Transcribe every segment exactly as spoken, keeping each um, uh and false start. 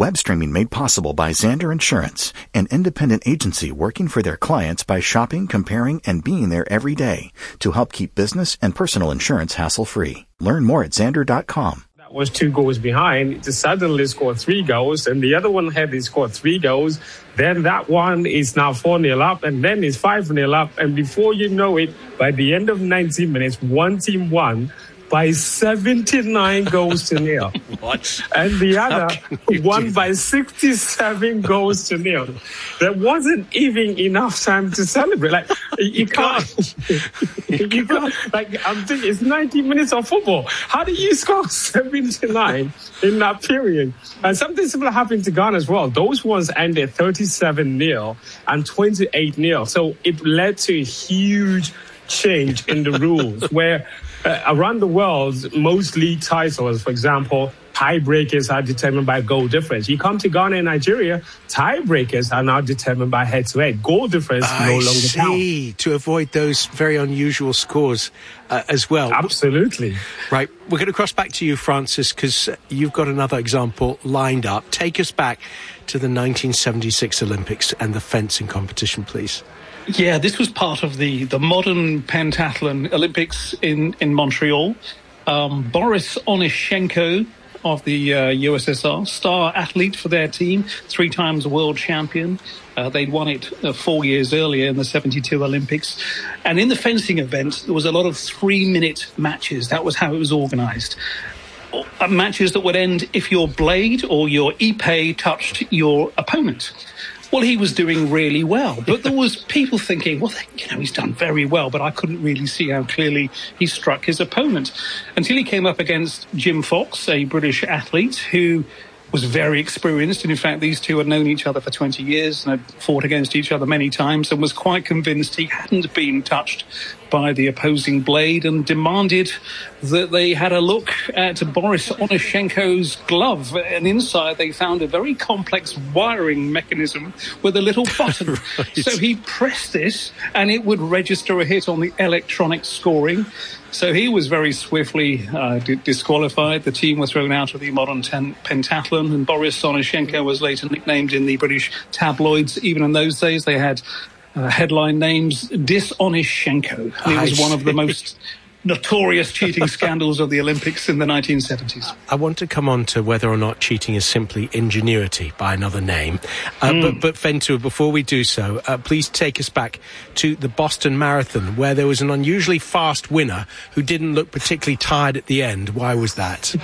Web streaming made possible by Xander Insurance, an independent agency working for their clients by shopping, comparing, and being there every day to help keep business and personal insurance hassle-free. Learn more at xander dot com. That was two goals behind. It suddenly scored three goals, and the other one had scored three goals. Then that one is now four nil up, and then it's five nil up. And before you know it, by the end of ninety minutes, one team won by seventy-nine goals to nil. What? And the other won by sixty-seven goals to nil. There wasn't even enough time to celebrate. Like, you can't, you can't, like, I'm thinking it's ninety minutes of football. How do you score seventy-nine in that period? And something similar happened to Ghana as well. Those ones ended thirty-seven nil and twenty-eight nil. So it led to a huge change in the rules where Uh, around the world, most league titles, for example, tiebreakers are determined by goal difference. You come to Ghana and Nigeria, tiebreakers are now determined by head-to-head. Goal difference I no longer see, counts. to avoid those very unusual scores uh, as well. Absolutely. Right, we're going to cross back to you, Francis, because you've got another example lined up. Take us back to the nineteen seventy-six Olympics and the fencing competition, please. Yeah, this was part of the, the modern pentathlon Olympics in, in Montreal. Um, Boris Onyshenko of the uh, U S S R, star athlete for their team, three times world champion. Uh, they'd won it uh, four years earlier in the seventy-two Olympics. And in the fencing event, there was a lot of three-minute matches. That was how it was organised. Uh, matches that would end if your blade or your épée touched your opponent. Well, he was doing really well, but there was people thinking, well, you know, he's done very well, but I couldn't really see how clearly he struck his opponent until he came up against Jim Fox, a British athlete who was very experienced. And in fact, these two had known each other for twenty years and had fought against each other many times and was quite convinced he hadn't been touched by the opposing blade and demanded that they had a look at Boris Onyshenko's glove. And inside they found a very complex wiring mechanism with a little button. Right. So he pressed this and it would register a hit on the electronic scoring. So he was very swiftly uh, d- disqualified. The team were thrown out of the modern ten- pentathlon, and Boris Onyshenko was later nicknamed in the British tabloids. Even in those days, they had uh, headline names, Dis-Onyshenko. He was one of the most notorious cheating scandals of the Olympics in the nineteen seventies. I want to come on to whether or not cheating is simply ingenuity by another name. Uh, mm. But, but Ventura, before we do so, uh, please take us back to the Boston Marathon, where there was an unusually fast winner who didn't look particularly tired at the end. Why was that?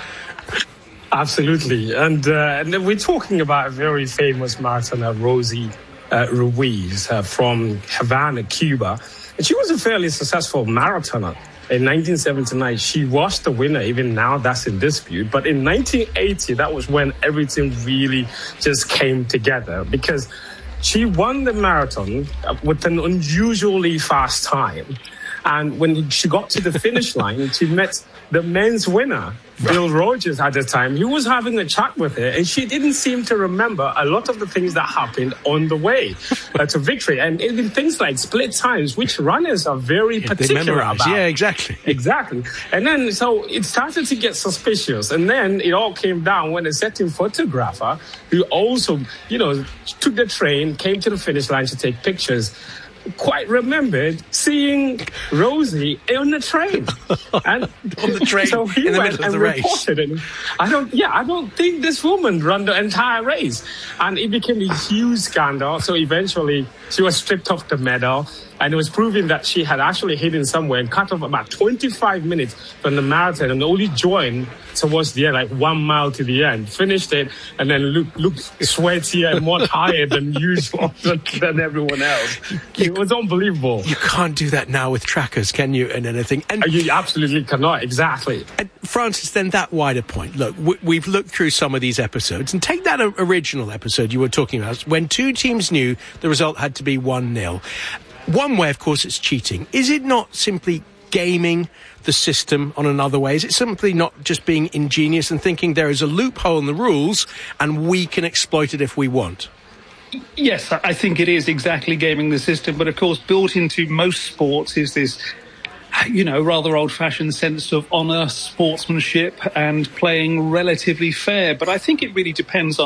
Absolutely. And, uh, and we're talking about a very famous marathoner, Rosie uh, Ruiz, uh, from Havana, Cuba. And she was a fairly successful marathoner. In nineteen seventy-nine, she was the winner. Even now, that's in dispute. But in nineteen eighty, that was when everything really just came together, because she won the marathon with an unusually fast time. And when she got to the finish line, she met the men's winner, Bill Rogers, at the time. He was having a chat with her, and she didn't seem to remember a lot of the things that happened on the way uh, to victory. And even things like split times, which runners are very yeah, particular about. Yeah, exactly. Exactly. And then, so it started to get suspicious. And then it all came down when a certain photographer, who also, you know, took the train, came to the finish line to take pictures, quite remembered seeing Rosie on the train. And on the train so he in the went middle of and the race. reported it. I don't, yeah, I don't think this woman ran the entire race. And it became a huge scandal. So eventually she was stripped of the medal. And it was proven that she had actually hidden somewhere and cut off about twenty-five minutes from the marathon and only joined towards the end, like one mile to the end, finished it, and then looked, looked sweatier and more tired than usual than, than everyone else. It was unbelievable. You can't do that now with trackers, can you, and anything? And you absolutely cannot, exactly. And Francis, then that wider point. Look, w- we've looked through some of these episodes, and take that original episode you were talking about, when two teams knew the result had to be one nil. One way, of course, it's cheating. Is it not simply gaming the system on another way? Is it simply not just being ingenious and thinking there is a loophole in the rules and we can exploit it if we want? Yes, I think it is exactly gaming the system. But, of course, built into most sports is this, you know, rather old-fashioned sense of honour, sportsmanship and playing relatively fair. But I think it really depends on